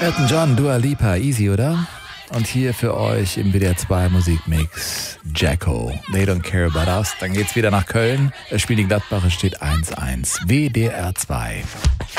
Elton John, Dua Lipa, easy, oder? Und hier für euch im WDR 2 Musikmix Jacko, They Don't Care About Us. Dann geht's wieder nach Köln. Es spielt die Gladbacher, steht 1-1. WDR 2.